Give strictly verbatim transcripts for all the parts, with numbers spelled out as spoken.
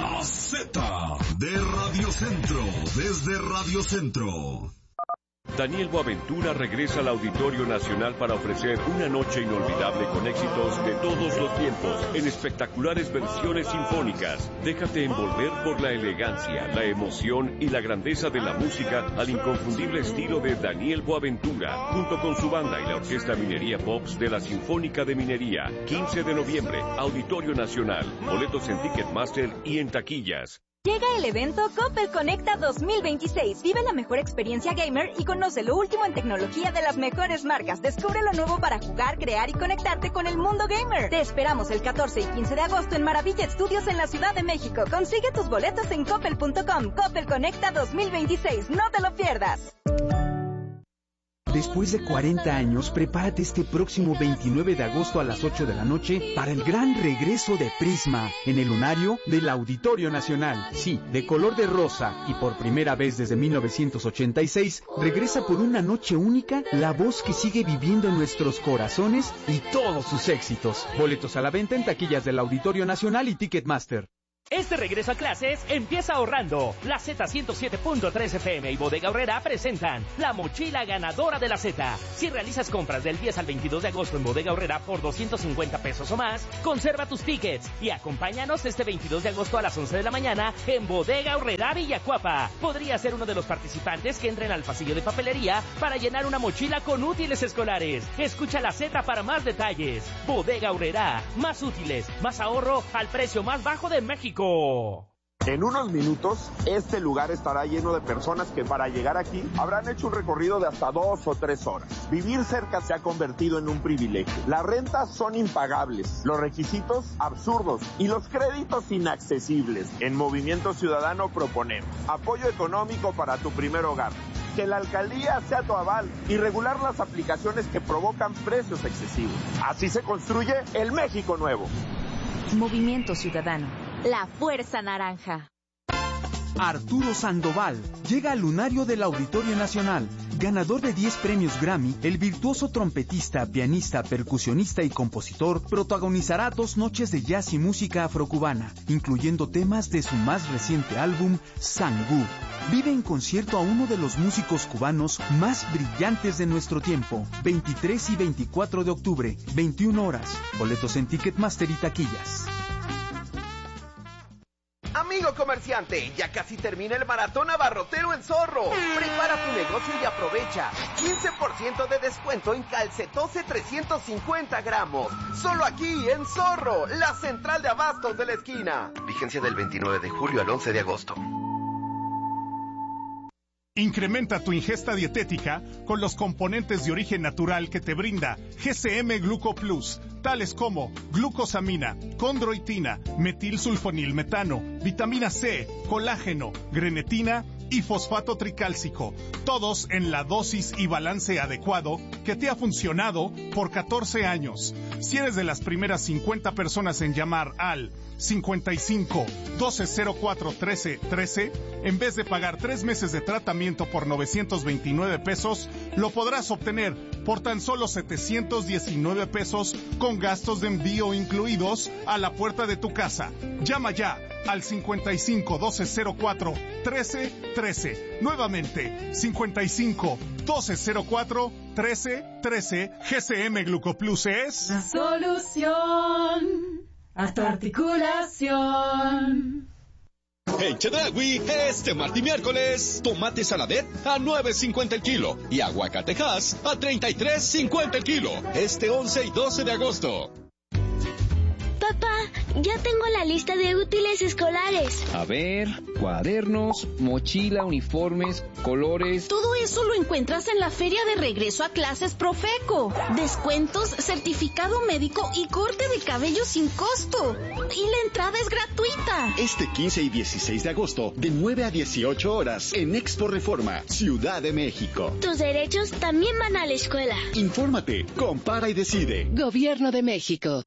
La Z de Radio Centro, desde Radio Centro. Daniel Boaventura regresa al Auditorio Nacional para ofrecer una noche inolvidable con éxitos de todos los tiempos en espectaculares versiones sinfónicas. Déjate envolver por la elegancia, la emoción y la grandeza de la música al inconfundible estilo de Daniel Boaventura, junto con su banda y la Orquesta Minería Pops de la Sinfónica de Minería. quince de noviembre, Auditorio Nacional. Boletos en Ticketmaster y en taquillas. Llega el evento Coppel Conecta dos mil veintiséis. Vive la mejor experiencia gamer y conoce lo último en tecnología de las mejores marcas. Descubre lo nuevo para jugar, crear y conectarte con el mundo gamer. Te esperamos el catorce y quince de agosto en Maravilla Estudios en la Ciudad de México. Consigue tus boletos en coppel punto com. Coppel Conecta dos mil veintiséis. No te lo pierdas. Después de cuarenta años, prepárate este próximo veintinueve de agosto a las ocho de la noche para el gran regreso de Prisma en el lunario del Auditorio Nacional. Sí, de color de rosa y por primera vez desde mil novecientos ochenta y seis, regresa por una noche única la voz que sigue viviendo en nuestros corazones y todos sus éxitos. Boletos a la venta en taquillas del Auditorio Nacional y Ticketmaster. Este regreso a clases empieza ahorrando. La Z ciento siete punto tres F M y Bodega Aurrerá presentan la mochila ganadora de la Z. Si realizas compras del diez al veintidós de agosto en Bodega Aurrerá por doscientos cincuenta pesos o más, conserva tus tickets y acompáñanos este veintidós de agosto a las once de la mañana en Bodega Aurrerá Villacuapa. Podría ser uno de los participantes que entren al pasillo de papelería para llenar una mochila con útiles escolares. Escucha la Z para más detalles. Bodega Aurrerá, más útiles, más ahorro al precio más bajo de México. En unos minutos, este lugar estará lleno de personas que para llegar aquí habrán hecho un recorrido de hasta dos o tres horas. Vivir cerca se ha convertido en un privilegio. Las rentas son impagables, los requisitos absurdos y los créditos inaccesibles. En Movimiento Ciudadano proponemos apoyo económico para tu primer hogar, que la alcaldía sea tu aval y regular las aplicaciones que provocan precios excesivos. Así se construye el México nuevo. Movimiento Ciudadano. La Fuerza Naranja. Arturo Sandoval llega al lunario del Auditorio Nacional. Ganador de diez premios Grammy, el virtuoso trompetista, pianista, percusionista y compositor protagonizará dos noches de jazz y música afrocubana, incluyendo temas de su más reciente álbum, Sangú. Vive en concierto a uno de los músicos cubanos más brillantes de nuestro tiempo. veintitrés y veinticuatro de octubre, veintiuna horas. Boletos en Ticketmaster y taquillas. Amigo comerciante, ya casi termina el maratón abarrotero en Zorro. Prepara tu negocio y aprovecha quince por ciento de descuento en Calcetose trescientos cincuenta gramos. Solo aquí en Zorro, la central de abastos de la esquina. Vigencia del veintinueve de julio al once de agosto. Incrementa tu ingesta dietética con los componentes de origen natural que te brinda G C M Gluco Plus, tales como glucosamina, condroitina, metilsulfonilmetano, vitamina C, colágeno, grenetina y fosfato tricálcico, todos en la dosis y balance adecuado que te ha funcionado por catorce años. Si eres de las primeras cincuenta personas en llamar al cincuenta y cinco, doce cero cuatro, trece, trece, en vez de pagar tres meses de tratamiento por novecientos veintinueve pesos, lo podrás obtener por tan solo setecientos diecinueve pesos con gastos de envío incluidos a la puerta de tu casa. Llama ya al cincuenta y cinco, doce cero cuatro, trece, trece. Nuevamente, cincuenta y cinco, doce cero cuatro, trece, trece. G C M Glucoplus es la solución a tu articulación. En Chedraui, este martes y miércoles, tomate saladet a nueve cincuenta el kilo y aguacatejas a treinta y tres cincuenta el kilo. Este once y doce de agosto. Papá, ya tengo la lista de útiles escolares. A ver, cuadernos, mochila, uniformes, colores. Todo eso lo encuentras en la feria de regreso a clases Profeco. Descuentos, certificado médico y corte de cabello sin costo. Y la entrada es gratuita. Este quince y dieciséis de agosto, de nueve a dieciocho horas, en Expo Reforma, Ciudad de México. Tus derechos también van a la escuela. Infórmate, compara y decide. Gobierno de México.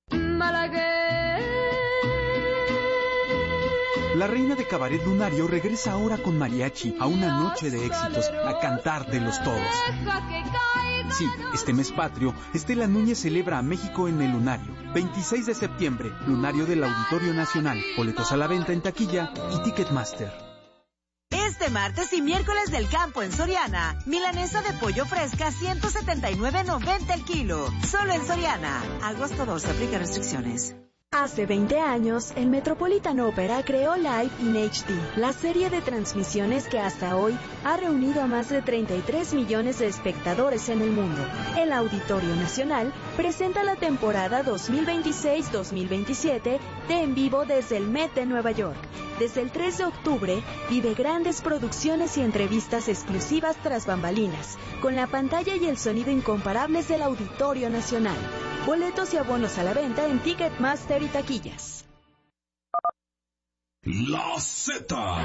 La reina de cabaret lunario regresa ahora con mariachi a una noche de éxitos, a cantar de los todos. Sí, este mes patrio, Estela Núñez celebra a México en el lunario. veintiséis de septiembre, lunario del Auditorio Nacional. Boletos a la venta en taquilla y Ticketmaster. Este martes y miércoles del campo en Soriana, milanesa de pollo fresca ciento setenta y nueve noventa el kilo. Solo en Soriana. Agosto doce, aplica restricciones. Hace veinte años, el Metropolitan Opera creó Live in H D, la serie de transmisiones que hasta hoy ha reunido a más de treinta y tres millones de espectadores en el mundo. El Auditorio Nacional presenta la temporada dos mil veintiséis dos mil veintisiete de En Vivo desde el Met de Nueva York. Desde el tres de octubre, vive grandes producciones y entrevistas exclusivas tras bambalinas, con la pantalla y el sonido incomparables del Auditorio Nacional. Boletos y abonos a la venta en Ticketmaster y taquillas. La Z.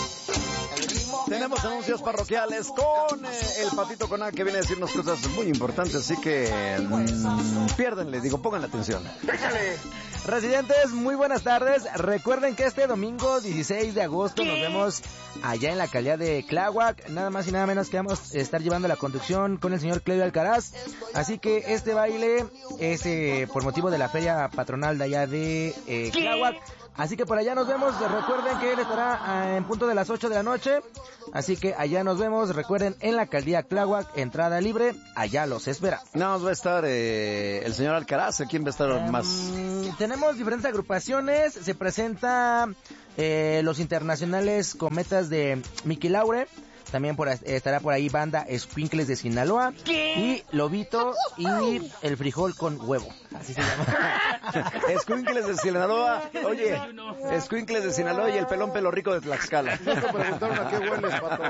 Tenemos anuncios parroquiales con eh, el Patito Coná, que viene a decirnos cosas muy importantes, así que mmm, piérdenle, digo, pongan atención. ¡Déjale! Residentes, muy buenas tardes. Recuerden que este domingo dieciséis de agosto ¿Qué? Nos vemos allá en la alcaldía de Tláhuac. Nada más y nada menos que vamos a estar llevando la conducción con el señor Clevio Alcaraz. Así que este baile es eh, por motivo de la feria patronal de allá de eh, Tláhuac. Así que por allá nos vemos. Recuerden que él estará en punto de las ocho de la noche. Así que allá nos vemos. Recuerden, en la alcaldía Tláhuac, entrada libre. Allá los espera. No, nos va a estar eh, el señor Alcaraz. ¿Quién va a estar um, más? Tenemos diferentes agrupaciones. Se presenta eh, los internacionales Cometas de Miki Laure. También por, estará por ahí banda Escuincles de Sinaloa. ¿Qué? Y Lobito y el frijol con huevo. Así se llama. Escuincles de Sinaloa. Oye, Escuincles de Sinaloa y el pelón pelo rico de Tlaxcala. Me preguntaron a qué hueles, patos.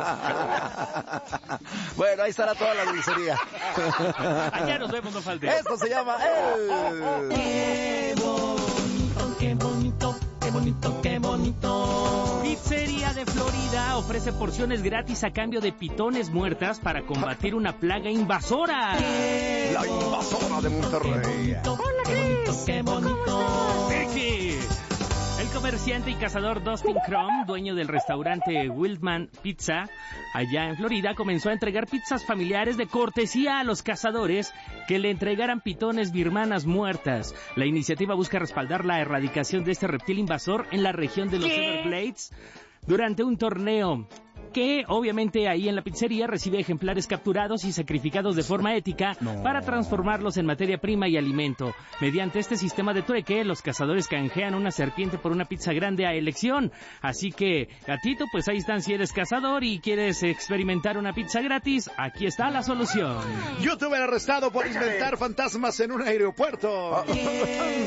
Bueno, ahí estará toda la dulcería. Allá nos vemos, no falte. Esto se llama el... ¡Qué bonito, qué bonito! ¡Qué bonito, qué bonito! Pizzería de Florida ofrece porciones gratis a cambio de pitones muertas para combatir una plaga invasora. La invasora de Monterrey. Hola, Cris. ¡Qué bonito! ¡Vicky! El comerciante y cazador Dustin Crum, dueño del restaurante Wildman Pizza, allá en Florida, comenzó a entregar pizzas familiares de cortesía a los cazadores que le entregaran pitones birmanas muertas. La iniciativa busca respaldar la erradicación de este reptil invasor en la región de los ¿Qué? Everglades durante un torneo que obviamente ahí en la pizzería recibe ejemplares capturados y sacrificados de forma ética no. para transformarlos en materia prima y alimento. Mediante este sistema de trueque, los cazadores canjean una serpiente por una pizza grande a elección. Así que, gatito, pues ahí están, si eres cazador y quieres experimentar una pizza gratis, aquí está la solución. Youtuber arrestado por inventar fantasmas en un aeropuerto. ¿Qué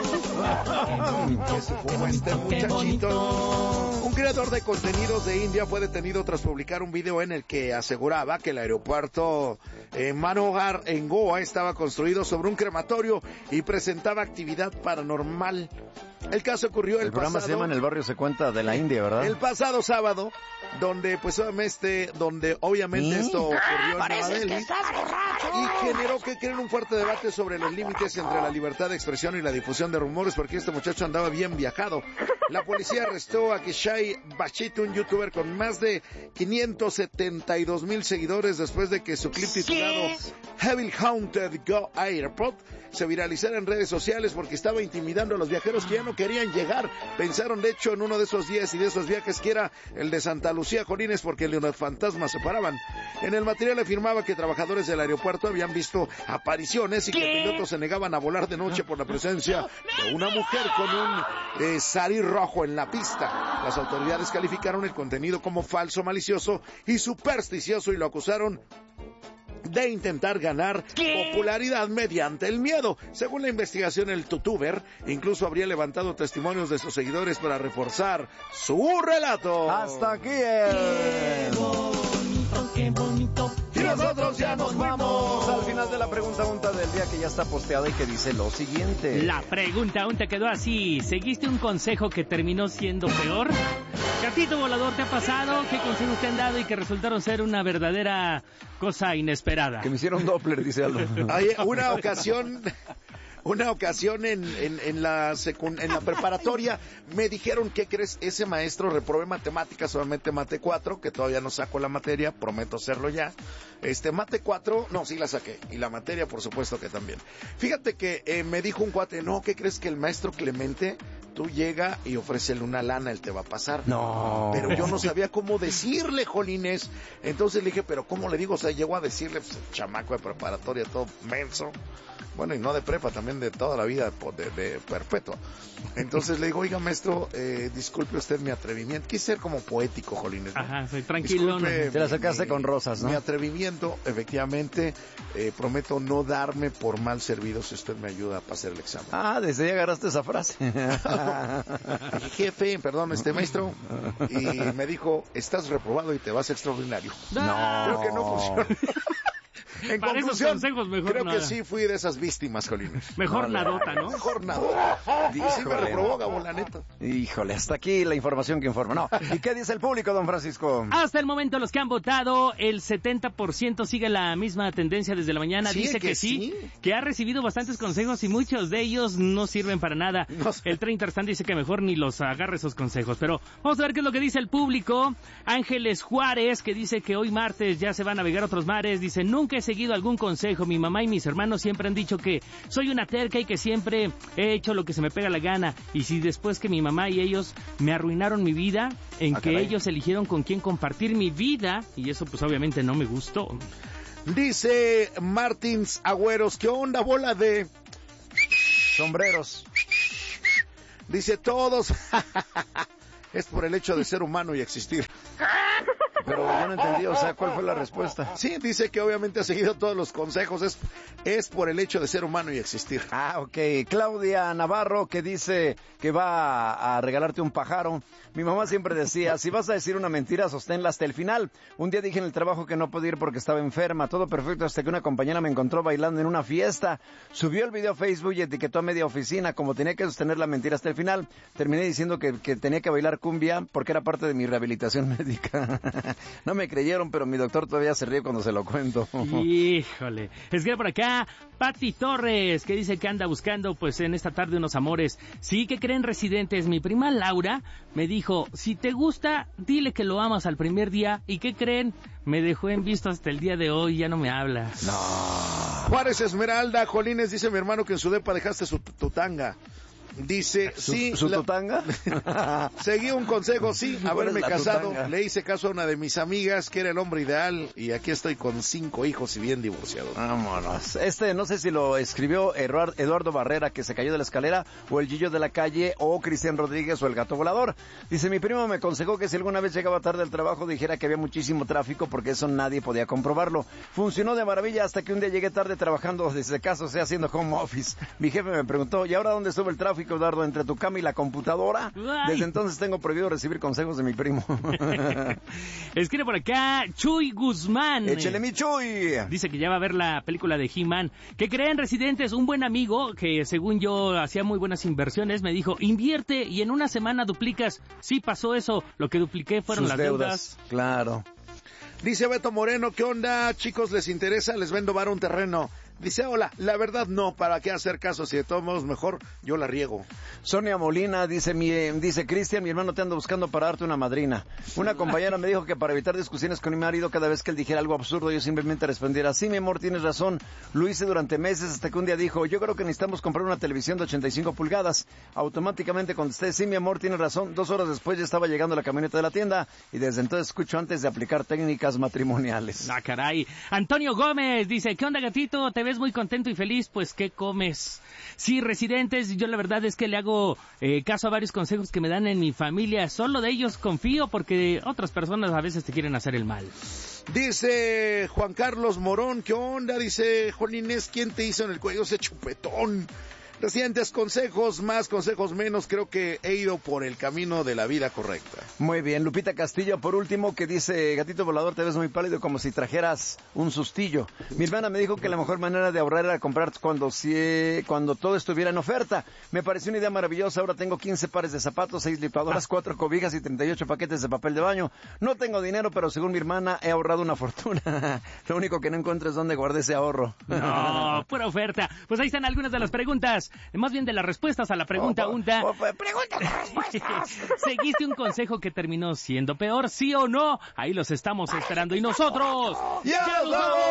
se fue este muchachito? Un creador de contenidos de India fue detenido tras publicar un video en el que aseguraba que el aeropuerto eh, Manohar en Goa estaba construido sobre un crematorio y presentaba actividad paranormal. El caso ocurrió el, el programa pasado... se llama En el barrio se cuenta de la India, ¿verdad? El pasado sábado, donde pues obviamente, donde obviamente ¿Mm? esto ocurrió en Nueva Delhi y generó que creen un fuerte debate sobre los límites entre la libertad de expresión y la difusión de rumores, porque este muchacho andaba bien viajado. La policía arrestó a Kishai Bachit, un youtuber con más de quinientos setenta y dos mil seguidores, después de que su clip titulado Heavy Haunted Go Airport se viralizara en redes sociales porque estaba intimidando a los viajeros que ya no querían llegar. Pensaron de hecho en uno de esos días y de esos viajes que era el de Santa Lucía Jolines, porque los fantasmas se paraban. En el material afirmaba que trabajadores del aeropuerto habían visto apariciones y ¿Qué? que pilotos se negaban a volar de noche por la presencia de una mujer con un eh, sari rojo en la pista. Las autoridades calificaron el contenido como falso, malicioso y supersticioso y lo acusaron de intentar ganar ¿Qué? popularidad mediante el miedo. Según la investigación, el tutuber incluso habría levantado testimonios de sus seguidores para reforzar su relato. Hasta aquí el... Qué bonito, qué bonito. Y nosotros ya nos vamos al final de la pregunta unta del día, que ya está posteada y que dice lo siguiente. La pregunta unta quedó así: ¿seguiste un consejo que terminó siendo peor? Gatito volador, ¿te ha pasado? ¿Qué consejos te han dado y que resultaron ser una verdadera cosa inesperada? Que me hicieron Doppler, dice Aldo. Hay una ocasión... una ocasión en, en, en, la secund- en la preparatoria me dijeron, ¿qué crees? Ese maestro reprobé matemáticas, solamente mate cuatro, que todavía no saco la materia, prometo hacerlo ya. Este, mate cuatro, no, sí la saqué. Y la materia, por supuesto que también. Fíjate que eh, me dijo un cuate, no, ¿qué crees? Que el maestro Clemente, tú llega y ofrécele una lana, él te va a pasar. No. Pero yo no sabía cómo decirle, jolines. Entonces le dije, ¿pero cómo le digo? O sea, llegó a decirle, pues, el chamaco de preparatoria, todo menso. Bueno, y no de prepa, también de toda la vida, de, de perpetua. Entonces le digo, oiga, maestro, eh, disculpe usted mi atrevimiento. Quise ser como poético, jolines, ¿no? Ajá, soy tranquilo. Te la sacaste con rosas, ¿no? Mi atrevimiento, efectivamente, eh, prometo no darme por mal servido si usted me ayuda a pasar el examen. Ah, desde ahí agarraste esa frase. Dije, jefe, perdón, este maestro. Y me dijo, estás reprobado y te vas a extraordinario. No. Creo que no funciona. En Para conclusión, esos consejos, mejor creo nada. que sí fui de esas víctimas, Jolines. Mejor No, nadota, ¿no? Mejor nadota. Y sí me reprobó, Gabo, la neta. Híjole, hasta aquí la información que informa. No. ¿Y qué dice el público, don Francisco? Hasta el momento los que han votado, el setenta por ciento sigue la misma tendencia desde la mañana. ¿Sí, Dice que, que sí, sí? que ha recibido bastantes consejos y muchos de ellos no sirven para nada. No sé. El treinta restante dice que mejor ni los agarre esos consejos. Pero vamos a ver qué es lo que dice el público. Ángeles Juárez, que dice que hoy martes ya se va a navegar otros mares. Dice, nunca he seguido algún consejo. Mi mamá y mis hermanos siempre han dicho que soy una terca y que siempre he hecho lo que se me pega la gana. Y si después que mi mamá y ellos me arruinaron mi vida, en Ah, que caray. ellos eligieron con quién compartir mi vida, y eso pues obviamente no me gustó. Dice Martins Agüeros, ¿qué onda, bola de Sombreros. Dice todos? Es por el hecho de ser humano y existir. Pero yo no entendí, o sea, ¿cuál fue la respuesta? Sí, dice que obviamente ha seguido todos los consejos, es, es por el hecho de ser humano y existir. Ah, ok. Claudia Navarro, que dice que va a, a regalarte un pájaro. Mi mamá siempre decía, si vas a decir una mentira, sosténla hasta el final. Un día dije en el trabajo que no podía ir porque estaba enferma, todo perfecto, hasta que una compañera me encontró bailando en una fiesta. Subió el video a Facebook y etiquetó a media oficina. Como tenía que sostener la mentira hasta el final, terminé diciendo que, que tenía que bailar cumbia porque era parte de mi rehabilitación médica. No me creyeron, pero mi doctor todavía se ríe cuando se lo cuento. Híjole. Es que por acá, Pati Torres, que dice que anda buscando, pues, en esta tarde unos amores. Sí, que creen residentes. Mi prima Laura me dijo, si te gusta, dile que lo amas al primer día. ¿Y qué creen? Me dejó en visto hasta el día de hoy, ya no me hablas. No. Juárez Esmeralda, Jolines, dice mi hermano que en su depa dejaste su tu tanga. Dice, ¿Su, sí. su la- tutanga? Seguí un consejo, sí, ¿Cuál haberme es la casado. tutanga? Le hice caso a una de mis amigas que era el hombre ideal y aquí estoy con cinco hijos y bien divorciado. Vámonos. Este, no sé si lo escribió Eduard- Eduardo Barrera, que se cayó de la escalera, o el Gillo de la calle, o Cristian Rodríguez, o el Gato Volador. Dice, mi primo me aconsejó que si alguna vez llegaba tarde al trabajo, dijera que había muchísimo tráfico, porque eso nadie podía comprobarlo. Funcionó de maravilla hasta que un día llegué tarde trabajando desde casa, o sea, haciendo home office. Mi jefe me preguntó, ¿y ahora dónde estuvo el tráfico, Eduardo? ¿Entre tu cama y la computadora? Ay. Desde entonces tengo prohibido recibir consejos de mi primo. Escribe por acá Chuy Guzmán. Échele mi Chuy. Dice que ya va a ver la película de He-Man. ¿Qué creen, residentes? Un buen amigo que según yo hacía muy buenas inversiones me dijo, invierte y en una semana duplicas. Sí pasó eso, lo que dupliqué fueron Sus las deudas. deudas. Claro. Dice Beto Moreno, ¿qué onda, chicos? ¿Les interesa? Les vendo vara un terreno. Dice, hola, la verdad no, ¿para qué hacer caso? Si de todos modos mejor yo la riego. Sonia Molina dice, mi, dice Cristian, mi hermano te anda buscando para darte una madrina. Una compañera me dijo que para evitar discusiones con mi marido, cada vez que él dijera algo absurdo, yo simplemente respondiera, sí, mi amor, tienes razón. Lo hice durante meses hasta que un día dijo, yo creo que necesitamos comprar una televisión de ochenta y cinco pulgadas. Automáticamente contesté, sí, mi amor, tienes razón. Dos horas después ya estaba llegando la camioneta de la tienda y desde entonces escucho antes de aplicar técnicas matrimoniales. Ah, caray. Antonio Gómez dice, ¿qué onda, gatito? ¿Te ves muy contento y feliz? Pues, ¿qué comes? Sí, residentes, yo la verdad es que le hago eh, caso a varios consejos que me dan en mi familia. Solo de ellos confío porque otras personas a veces te quieren hacer el mal. Dice Juan Carlos Morón, ¿qué onda? Dice Jolines, ¿quién te hizo en el cuello ese chupetón? Presidentes, consejos más, consejos menos, creo que he ido por el camino de la vida correcta. Muy bien, Lupita Castillo, por último, que dice, gatito volador, te ves muy pálido como si trajeras un sustillo. Mi hermana me dijo que la mejor manera de ahorrar era comprar cuando, si, cuando todo estuviera en oferta. Me pareció una idea maravillosa, ahora tengo quince pares de zapatos, seis licuadoras, cuatro cobijas y treinta y ocho paquetes de papel de baño. No tengo dinero, pero según mi hermana he ahorrado una fortuna. Lo único que no encuentro es dónde guardé ese ahorro. No, pura oferta. Pues ahí están algunas de las preguntas. Más bien de las respuestas a la pregunta, oh, Unta. Oh, preguntas de respuestas. ¿Seguiste un consejo que terminó siendo peor, sí o no? Ahí los estamos esperando. Y nosotros... ¡Ya, ¡Ya nos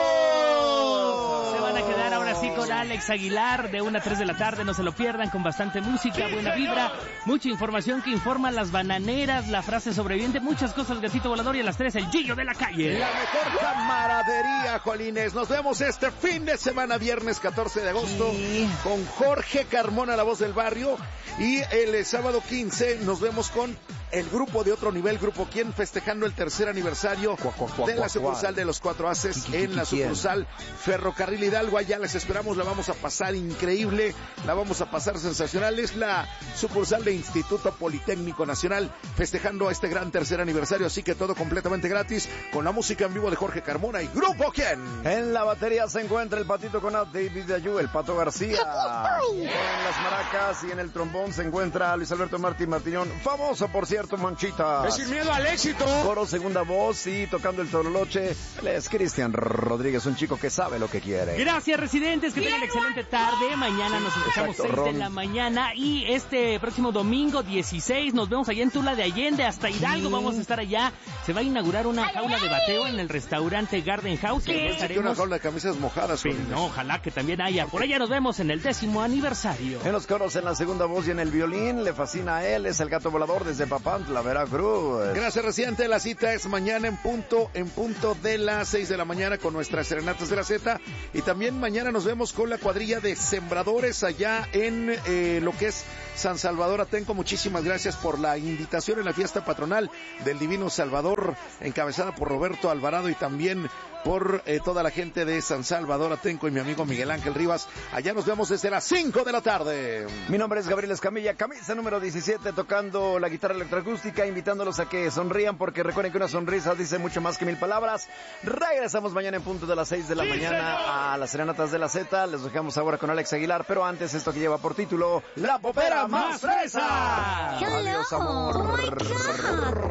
vamos! Se van a quedar ahora sí con Alex Aguilar de una a tres de la tarde. No se lo pierdan, con bastante música, sí, buena señor. vibra, mucha información que informa las bananeras, la frase sobreviviente, muchas cosas, gatito volador, y a las tres el Gillo de la calle. La mejor camaradería, Jolines. Nos vemos este fin de semana, viernes catorce de agosto, sí. con Jorge Carmona, la voz del barrio, y el sábado quince nos vemos con el grupo de otro nivel, Grupo Quién, festejando el tercer aniversario cuá, cuá, cuá, de la sucursal de los Cuatro Haces en la sucursal Ferrocarril Hidalgo. Allá les esperamos, la vamos a pasar increíble, la vamos a pasar sensacional. Es la sucursal de Instituto Politécnico Nacional, festejando este gran tercer aniversario, así que todo completamente gratis, con la música en vivo de Jorge Carmona y Grupo Quién. En la batería se encuentra el patito con David Ayú, el Pato García. En las maracas y en el trombón se encuentra Luis Alberto Martín Martiñón, famoso por cierto, Manchita. Es sin miedo al éxito. Coro, segunda voz, y tocando el tololoche, él es Cristian Rodríguez, un chico que sabe lo que quiere. Gracias, residentes, que tengan excelente tarde. Mañana nos escuchamos seis de la mañana, y este próximo domingo dieciséis nos vemos allá en Tula de Allende, hasta Hidalgo. Sí. Vamos a estar allá. Se va a inaugurar una jaula de bateo en el restaurante Garden House. Que estaremos... una jaula de camisas mojadas. Pero no, ojalá que también haya. Por allá nos vemos en el décimo aniversario. En los coros, en la segunda voz y en el violín, le fascina a él, es el gato volador desde Papantla, Veracruz. Gracias, residente. La cita es mañana en punto, en punto de las seis de la mañana con nuestras serenatas de la Z. Y también mañana nos vemos con la cuadrilla de sembradores allá en eh, lo que es San Salvador Atenco. Muchísimas gracias por la invitación en la fiesta patronal del Divino Salvador, encabezada por Roberto Alvarado y también por eh, toda la gente de San Salvador Atenco y mi amigo Miguel Ángel Rivas. Allá nos vemos desde las cinco de la tarde. Mi nombre es Gabriel Escamilla, camisa número diecisiete, tocando la guitarra electroacústica, invitándolos a que sonrían, porque recuerden que una sonrisa dice mucho más que mil palabras. Regresamos mañana en punto de las seis de la sí, mañana señor. A las serenatas de la Z. Les dejamos ahora con Alex Aguilar, pero antes esto que lleva por título La Popera Más Fresa. Adiós, amor.